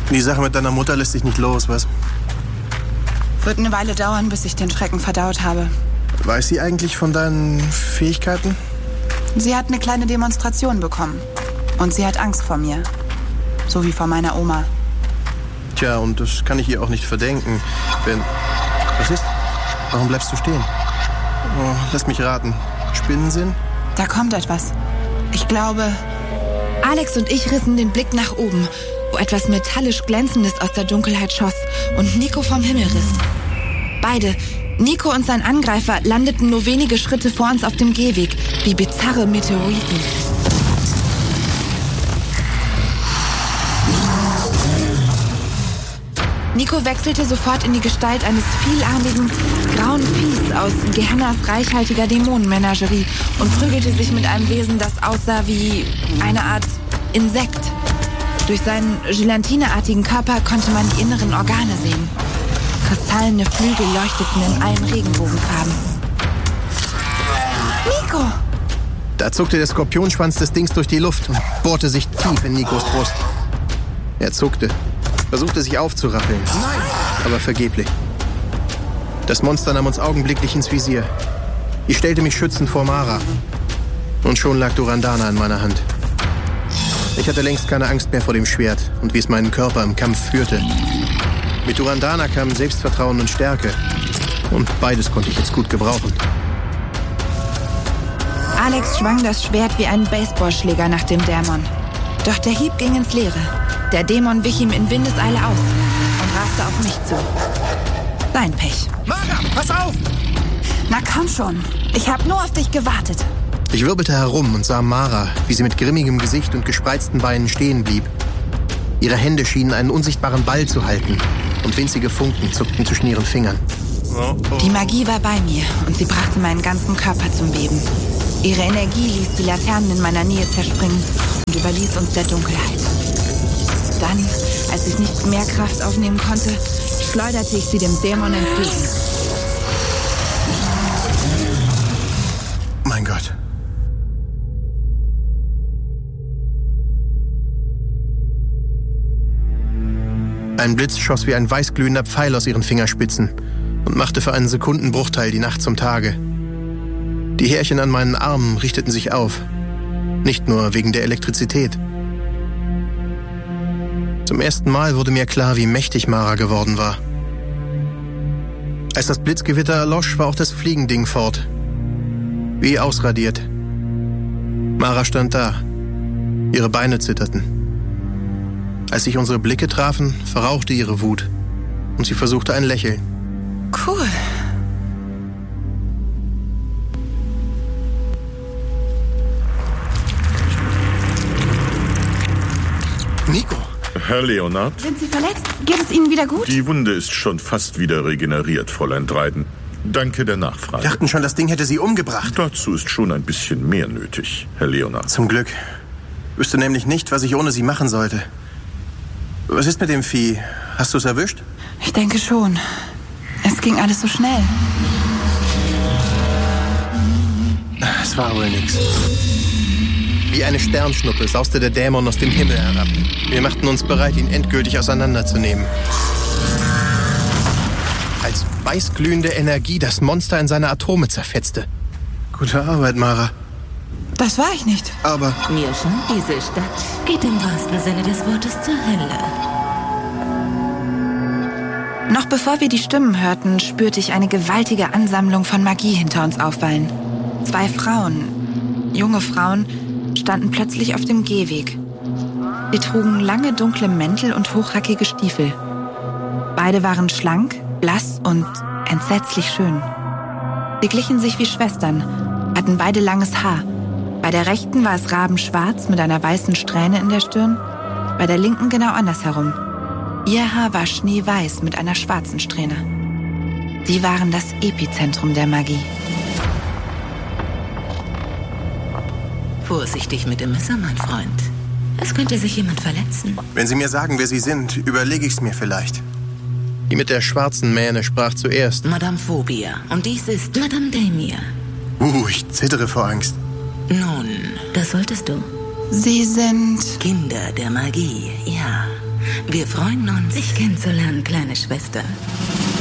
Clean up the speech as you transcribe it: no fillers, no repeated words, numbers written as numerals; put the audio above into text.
Die Sache mit deiner Mutter lässt sich nicht los, was? Wird eine Weile dauern, bis ich den Schrecken verdaut habe. Weiß sie eigentlich von deinen Fähigkeiten? Sie hat eine kleine Demonstration bekommen. Und sie hat Angst vor mir. So wie vor meiner Oma. Tja, und das kann ich ihr auch nicht verdenken. Was ist? Warum bleibst du stehen? Oh, lass mich raten. Spinnensinn? Da kommt etwas. Ich glaube... Alex und ich rissen den Blick nach oben, wo etwas metallisch Glänzendes aus der Dunkelheit schoss und Nico vom Himmel riss. Beide, Nico und sein Angreifer, landeten nur wenige Schritte vor uns auf dem Gehweg, wie bizarre Meteoriten. Nico wechselte sofort in die Gestalt eines vielarmigen, grauen Viehs aus Gehennas reichhaltiger Dämonenmenagerie und prügelte sich mit einem Wesen, das aussah wie eine Art Insekt. Durch seinen gelatineartigen Körper konnte man die inneren Organe sehen. Kristallene Flügel leuchteten in allen Regenbogenfarben. Nico! Da zuckte der Skorpionschwanz des Dings durch die Luft und bohrte sich tief in Nikos Brust. Er zuckte, versuchte sich aufzurappeln, aber vergeblich. Das Monster nahm uns augenblicklich ins Visier. Ich stellte mich schützend vor Mara. Und schon lag Durandana in meiner Hand. Ich hatte längst keine Angst mehr vor dem Schwert und wie es meinen Körper im Kampf führte. Mit Durandana kamen Selbstvertrauen und Stärke. Und beides konnte ich jetzt gut gebrauchen. Alex schwang das Schwert wie ein Baseballschläger nach dem Dämon. Doch der Hieb ging ins Leere. Der Dämon wich ihm in Windeseile aus und raste auf mich zu. Sein Pech. Mara, pass auf! Na komm schon, ich hab nur auf dich gewartet. Ich wirbelte herum und sah Mara, wie sie mit grimmigem Gesicht und gespreizten Beinen stehen blieb. Ihre Hände schienen einen unsichtbaren Ball zu halten und winzige Funken zuckten zwischen ihren Fingern. Die Magie war bei mir und sie brachte meinen ganzen Körper zum Beben. Ihre Energie ließ die Laternen in meiner Nähe zerspringen und überließ uns der Dunkelheit. Dann, als ich nicht mehr Kraft aufnehmen konnte, schleuderte ich sie dem Dämon entgegen. Mein Gott. Ein Blitz schoss wie ein weißglühender Pfeil aus ihren Fingerspitzen und machte für einen Sekundenbruchteil die Nacht zum Tage. Die Härchen an meinen Armen richteten sich auf. Nicht nur wegen der Elektrizität. Zum ersten Mal wurde mir klar, wie mächtig Mara geworden war. Als das Blitzgewitter erlosch, war auch das Fliegending fort. Wie ausradiert. Mara stand da. Ihre Beine zitterten. Als sich unsere Blicke trafen, verrauchte ihre Wut. Und sie versuchte ein Lächeln. Cool. Nico! Herr Leonard? Sind Sie verletzt? Geht es Ihnen wieder gut? Die Wunde ist schon fast wieder regeneriert, Fräulein Dryden. Danke der Nachfrage. Wir dachten schon, das Ding hätte Sie umgebracht. Dazu ist schon ein bisschen mehr nötig, Herr Leonard. Zum Glück. Wüsste nämlich nicht, was ich ohne Sie machen sollte. Was ist mit dem Vieh? Hast du es erwischt? Ich denke schon. Es ging alles so schnell. Es war wohl nix. Wie eine Sternschnuppe sauste der Dämon aus dem Himmel herab. Wir machten uns bereit, ihn endgültig auseinanderzunehmen. Als weißglühende Energie das Monster in seine Atome zerfetzte. Gute Arbeit, Mara. Das war ich nicht. Aber Mir scheint, diese Stadt geht im wahrsten Sinne des Wortes zur Hölle. Noch bevor wir die Stimmen hörten, spürte ich eine gewaltige Ansammlung von Magie hinter uns aufwallen. 2 Frauen, junge Frauen, standen plötzlich auf dem Gehweg. Sie trugen lange dunkle Mäntel und hochhackige Stiefel. Beide waren schlank, blass und entsetzlich schön. Sie glichen sich wie Schwestern, hatten beide langes Haar. Bei der rechten war es rabenschwarz mit einer weißen Strähne in der Stirn, bei der linken genau andersherum. Ihr Haar war schneeweiß mit einer schwarzen Strähne. Sie waren das Epizentrum der Magie. Vorsichtig mit dem Messer, mein Freund. Es könnte sich jemand verletzen. wenn Sie mir sagen, wer Sie sind, überlege ich's mir vielleicht. Die mit der schwarzen Mähne sprach zuerst. Madame Phobia. Und dies ist Madame Damir. Ich zittere vor Angst. Nun, das solltest du. Sie sind... Kinder der Magie, ja. Wir freuen uns, dich kennenzulernen, kleine Schwester.